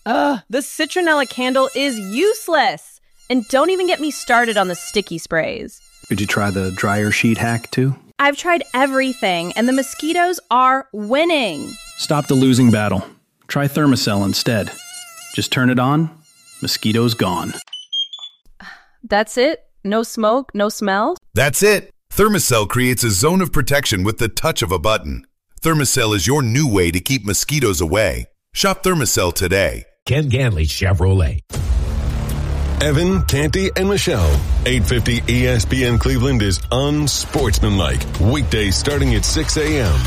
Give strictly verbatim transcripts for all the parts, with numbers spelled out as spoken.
Ugh, the citronella candle is useless. And don't even get me started on the sticky sprays. Did you try the dryer sheet hack too? I've tried everything, and the mosquitoes are winning. Stop the losing battle. Try Thermacell instead. Just turn it on, mosquitoes gone. That's it? No smoke, no smell? That's it. Thermacell creates a zone of protection with the touch of a button. Thermacell is your new way to keep mosquitoes away. Shop Thermacell today. Ken Ganley Chevrolet. Evan, Canty, and Michelle. eight fifty E S P N Cleveland is unsportsmanlike. Weekdays starting at six a.m.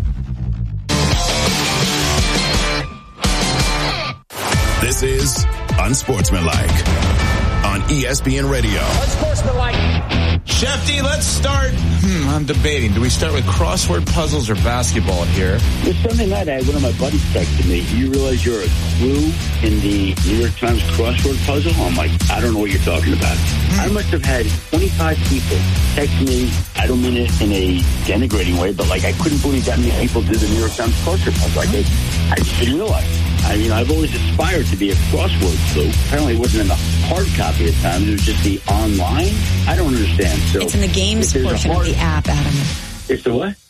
This is Unsportsmanlike on E S P N Radio. Unsportsmanlike. Shefty, let's start. Hmm, I'm debating. Do we start with crossword puzzles or basketball here? This Sunday night, I had one of my buddies texted me, you realize you're a clue in the New York Times crossword puzzle? I'm like, I don't know what you're talking about. Hmm. I must have had twenty-five people text me. I don't mean it in a denigrating way, but like I couldn't believe that many people did the New York Times crossword puzzle. Like, I, I just didn't realize. I mean, I've always aspired to be a crossword clue. Apparently it wasn't in the hard copy at times. It was just the online. I don't understand. So it's in the games portion hard, of the app, Adam. It's the what?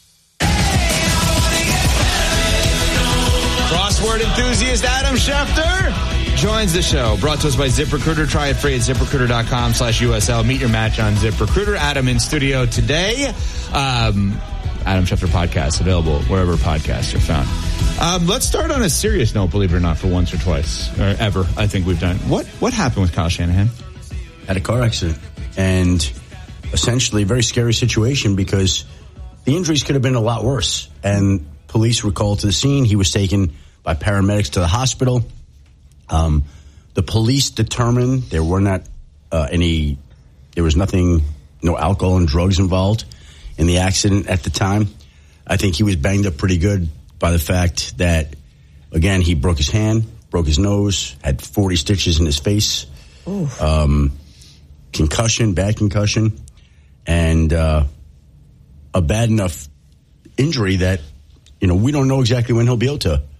Crossword enthusiast Adam Schefter joins the show. Brought to us by ZipRecruiter. Try it free at ZipRecruiter.com slash USL. Meet your match on ZipRecruiter. Adam in studio today. Um, Adam Schefter podcast available wherever podcasts are found. Um, let's start on a serious note, believe it or not, for once or twice, or ever, I think we've done. What what happened with Kyle Shanahan? Had a car accident. And essentially a very scary situation because the injuries could have been a lot worse. And police were called to the scene. He was taken by paramedics to the hospital. Um, the police determined there were not uh, any, there was nothing, no alcohol and drugs involved in the accident at the time. I think he was banged up pretty good by the fact that, again, he broke his hand, broke his nose, had forty stitches in his face, um, concussion, bad concussion, and uh, a bad enough injury that, you know, we don't know exactly when he'll be able to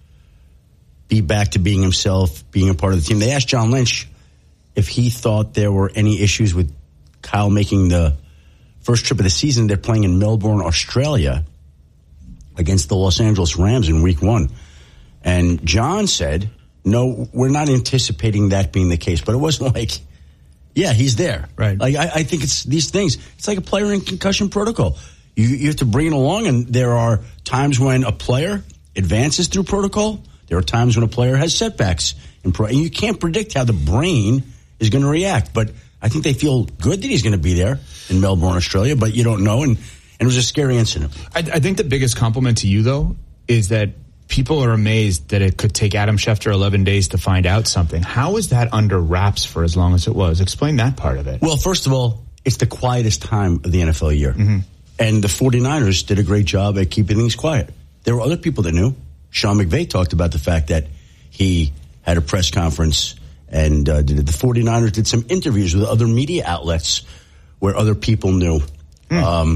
be back to being himself, being a part of the team. They asked John Lynch if he thought there were any issues with Kyle making the first trip of the season. They're playing in Melbourne, Australia, against the Los Angeles Rams in week one. And John said, no, we're not anticipating that being the case. But it wasn't like, yeah, he's there. Right. Like, I, I think it's these things. It's like a player in concussion protocol. You, you have to bring it along, and there are times when a player advances through protocol. There are times when a player has setbacks in pro, and you can't predict how the brain is going to react. But I think they feel good that he's going to be there in Melbourne, Australia, but you don't know. And And it was a scary incident. I, I think the biggest compliment to you, though, is that people are amazed that it could take Adam Schefter eleven days to find out something. How is that under wraps for as long as it was? Explain that part of it. Well, first of all, it's the quietest time of the N F L year. Mm-hmm. And the 49ers did a great job at keeping things quiet. There were other people that knew. Sean McVay talked about the fact that he had a press conference and uh, did it. The 49ers did some interviews with other media outlets where other people knew. Mm. Um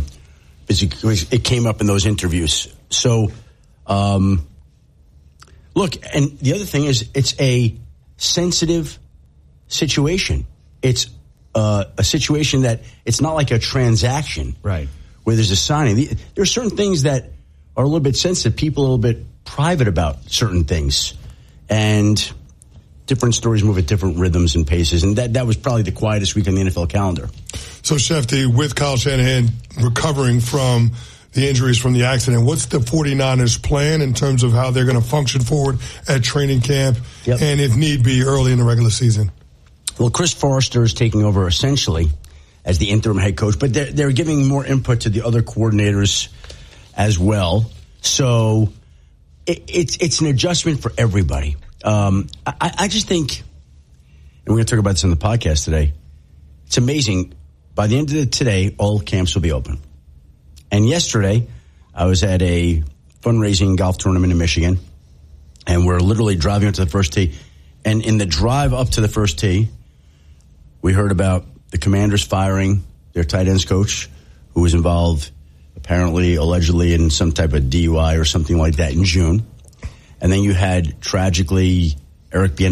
It came up in those interviews. So, um, look, and the other thing is it's a sensitive situation. It's uh, a situation that it's not like a transaction. Right. Where there's a signing. There are certain things that are a little bit sensitive. People are a little bit private about certain things. And different stories move at different rhythms and paces. And that, that was probably the quietest week on the N F L calendar. So, Shefty, with Kyle Shanahan recovering from the injuries from the accident, what's the 49ers plan in terms of how they're going to function forward at training camp yep. and, if need be, early in the regular season? Well, Chris Forrester is taking over essentially as the interim head coach, but they're, they're giving more input to the other coordinators as well. So it, it's it's an adjustment for everybody. Um, I, I just think, and we're going to talk about this on the podcast today, it's amazing. By the end of the today, all camps will be open. And yesterday, I was at a fundraising golf tournament in Michigan, and we're literally driving up to the first tee. And in the drive up to the first tee, we heard about the Commanders firing their tight ends coach, who was involved apparently, allegedly, in some type of D U I or something like that in June. And then you had, tragically, Eric Bieniemy